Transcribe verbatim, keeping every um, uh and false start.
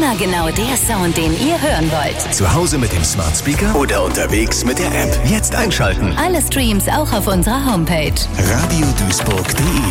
Immer genau der Sound, den ihr hören wollt. Zu Hause mit dem Smart Speaker oder unterwegs mit der App. Jetzt einschalten. Alle Streams auch auf unserer Homepage. radio duisburg punkt de